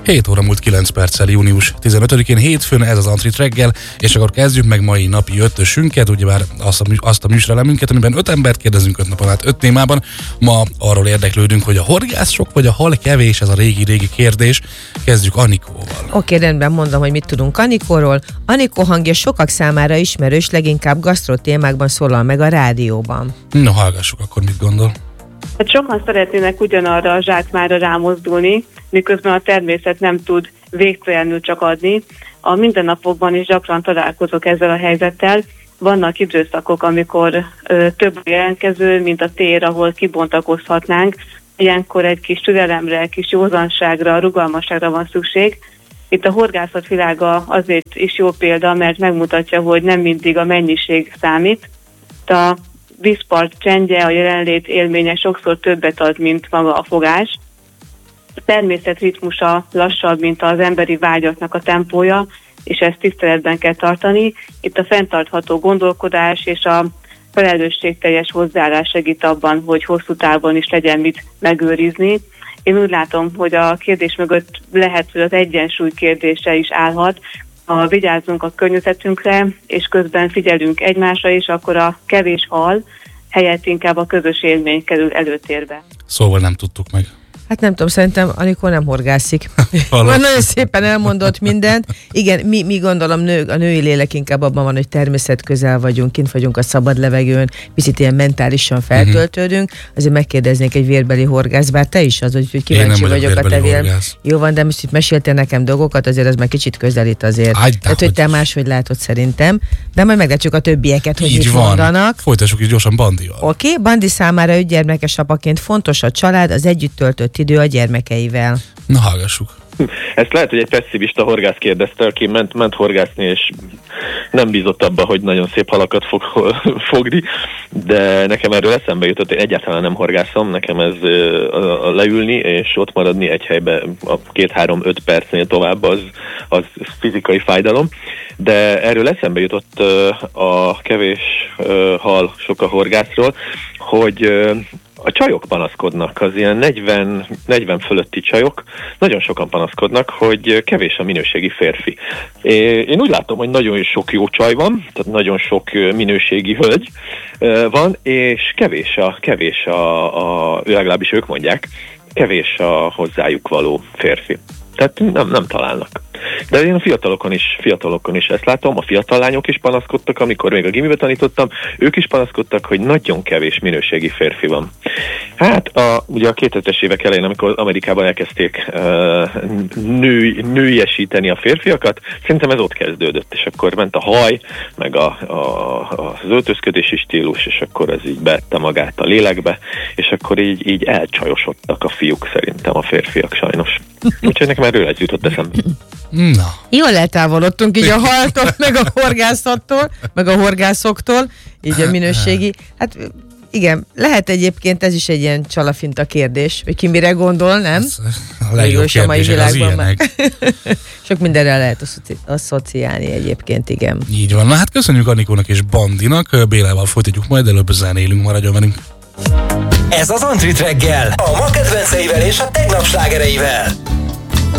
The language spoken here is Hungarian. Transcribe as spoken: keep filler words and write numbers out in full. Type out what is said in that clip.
hét óra múlt kilenc perccel, június tizenötödikén hétfőn, ez az Antrit reggel, és akkor kezdjük meg mai napi ötösünket, ugyebár azt a, azt a műsorelemünket, amiben öt embert kérdezünk öt napon át öt témában. Ma arról érdeklődünk, hogy a horgász sok vagy a hal kevés, ez a régi-régi kérdés. Kezdjük Anikóval. Oké, rendben, mondom, hogy mit tudunk Anikóról. Anikó hangja sokak számára ismerős, leginkább gasztro témákban szólal meg a rádióban. Na, hallgassuk, akkor mit gondol? Hát sokan szeretnének ugyanarra a zsákmányra rámozdulni, miközben a természet nem tud végtelenül csak adni. A mindennapokban is gyakran találkozok ezzel a helyzettel. Vannak időszakok, amikor ö, több jelentkező, mint a tér, ahol kibontakozhatnánk. Ilyenkor egy kis türelemre, kis józanságra, rugalmasságra van szükség. Itt a horgászat világa azért is jó példa, mert megmutatja, hogy nem mindig a mennyiség számít. A vízpart csendje, a jelenlét élménye sokszor többet ad, mint maga a fogás. A természet ritmusa lassabb, mint az emberi vágyaknak a tempója, és ezt tiszteletben kell tartani. Itt a fenntartható gondolkodás és a felelősségteljes hozzáállás segít abban, hogy hosszú távon is legyen mit megőrizni. Én úgy látom, hogy a kérdés mögött lehet, hogy az egyensúly kérdése is állhat. Ha vigyázzunk a környezetünkre, és közben figyelünk egymásra, és akkor a kevés hal helyett inkább a közös élmény kerül előtérbe. Szóval nem tudtuk meg. Hát nem tudom, szerintem Anikó nem horgászik. Nagyon szépen elmondott mindent. Igen, mi, mi gondolom, nő, a női lélek inkább abban van, hogy természet közel vagyunk, kint vagyunk a szabad levegőn, picit ilyen mentálisan feltöltődünk. Azért megkérdeznék egy vérbeli horgász, bár te is az, hogy kíváncsi vagyok, vagyok a te vér. Jó van, de most itt meséltél nekem dolgokat, azért ez már kicsit közelít azért. Ágy, tehát, hogy te máshogy látod szerintem. De majd meglátjuk a többieket, hogy mit mondanak. Folytassuk is gyorsan Bandival. Oké, okay. Bandi számára öt gyermekes apaként fontos a család, az együtt töltött idő a gyermekeivel. Na, hallgassuk. Ezt lehet, hogy egy pessimista horgász kérdezte, aki ment, ment horgászni, és nem bízott abba, hogy nagyon szép halakat fog fogni, de nekem erről eszembe jutott, én egyáltalán nem horgászom, nekem ez a, a leülni, és ott maradni egy helyben a két-három-öt percnél tovább, az, az fizikai fájdalom, de erről eszembe jutott a kevés hal sok a horgászról, hogy a csajok panaszkodnak, az ilyen negyven, negyven fölötti csajok, nagyon sokan panaszkodnak, hogy kevés a minőségi férfi. Én úgy látom, hogy nagyon sok jó csaj van, tehát nagyon sok minőségi hölgy van, és kevés a, kevés a, a legalábbis ők mondják, kevés a hozzájuk való férfi. Tehát nem, nem találnak. De én a fiatalokon is, fiatalokon is ezt látom, a fiatal lányok is panaszkodtak, amikor még a gimibe tanítottam, ők is panaszkodtak, hogy nagyon kevés minőségi férfi van. Hát a, ugye a kétezres évek elején, amikor Amerikában elkezdték uh, nő, nőiesíteni a férfiakat, szerintem ez ott kezdődött, és akkor ment a haj, meg a, a, az öltözködési stílus, és akkor ez így beette magát a lélekbe, és akkor így, így elcsajosodtak a fiúk szerintem, a férfiak sajnos. Úgyhogy nekem erről ez jutott eszembe. Na. Jól eltávolodtunk így a haltól, meg a horgászattól, meg a horgászoktól, így a minőségi. Hát igen, lehet egyébként ez is egy ilyen csalafinta kérdés, hogy ki mire gondol, nem? Ez a legjobb kérdések az ilyenek. Sok mindenre lehet asszociálni egyébként, igen. Így van. Na hát köszönjük Anikónak és Bandinak, Bélával folytatjuk, majd előbb zenélünk, maradjon velünk. Ez az Antrit reggel, a ma kedvenceivel és a tegnap slágereivel.